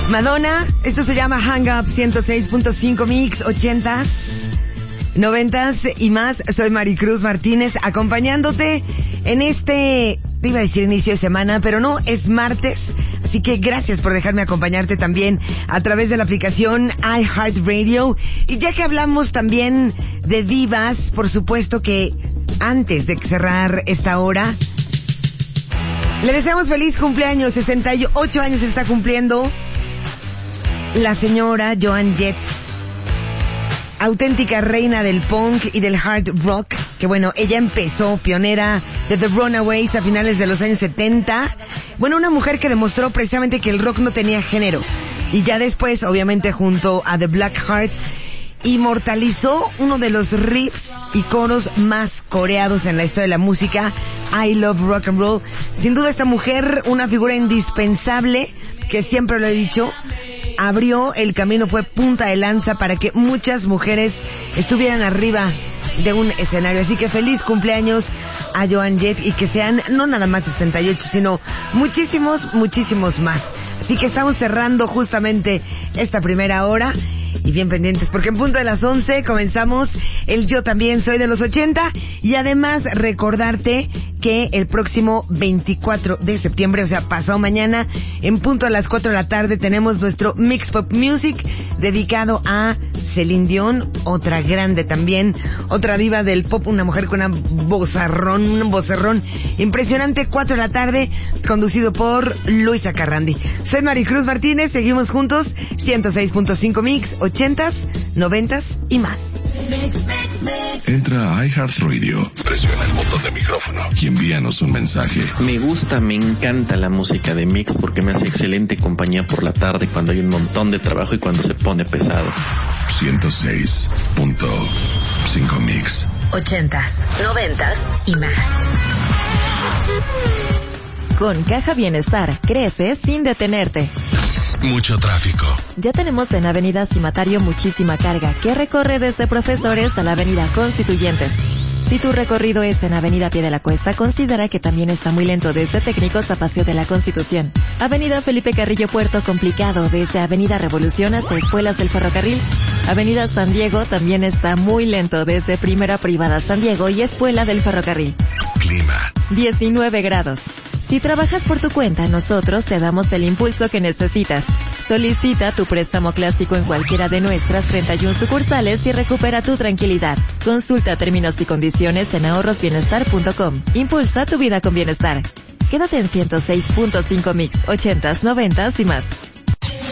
Madonna, esto se llama Hang Up 106.5 Mix, 80s, 90s y más. Soy Maricruz Martínez, acompañándote en este, te iba a decir inicio de semana, pero no, es martes. Así que gracias por dejarme acompañarte también a través de la aplicación iHeartRadio. Y ya que hablamos también de divas, por supuesto que antes de cerrar esta hora, le deseamos feliz cumpleaños. 68 años está cumpliendo la señora Joan Jett, auténtica reina del punk y del hard rock, que bueno, ella empezó pionera de The Runaways a finales de los años 70. Bueno, una mujer que demostró precisamente que el rock no tenía género. Y ya después, obviamente, junto a The Blackhearts, inmortalizó uno de los riffs y coros más coreados en la historia de la música, I Love Rock and Roll. Sin duda esta mujer, una figura indispensable, que siempre lo he dicho, abrió el camino, fue punta de lanza para que muchas mujeres estuvieran arriba de un escenario. Así que feliz cumpleaños a Joan Jett, y que sean no nada más 68, sino muchísimos, muchísimos más. Así que estamos cerrando justamente esta primera hora. Y bien pendientes, porque en punto de las 11 comenzamos el Yo También Soy de los 80. Y además recordarte que el próximo 24 de septiembre, o sea, pasado mañana, en punto a las 4 de la tarde, tenemos nuestro Mix Pop Music dedicado a Celine Dion, otra grande también, otra diva del pop, una mujer con un vocerrón impresionante. 4 de la tarde, conducido por Luisa Carrandi. Soy Maricruz Martínez, seguimos juntos, 106.5 Mix, 80s, 90s y más. Entra a iHeartRadio, presiona el botón de micrófono y envíanos un mensaje. Me gusta, me encanta la música de Mix porque me hace excelente compañía por la tarde cuando hay un montón de trabajo y cuando se pone pesado. 106.5 Mix. 80s, 90s y más. Con Caja Bienestar, creces sin detenerte. Mucho tráfico. Ya tenemos en Avenida Cimatario muchísima carga que recorre desde Profesores a la Avenida Constituyentes. Si tu recorrido es en Avenida Pie de la Cuesta, considera que también está muy lento desde Técnicos a Paseo de la Constitución. Avenida Felipe Carrillo Puerto, complicado desde Avenida Revolución hasta Escuelas del Ferrocarril. Avenida San Diego también está muy lento desde Primera Privada San Diego y Escuela del Ferrocarril. Clima. 19 grados. Si trabajas por tu cuenta, nosotros te damos el impulso que necesitas. Solicita tu préstamo clásico en cualquiera de nuestras 31 sucursales y recupera tu tranquilidad. Consulta términos y condiciones en ahorrosbienestar.com. Impulsa tu vida con bienestar. Quédate en 106.5 Mix, 80s, 90s y más.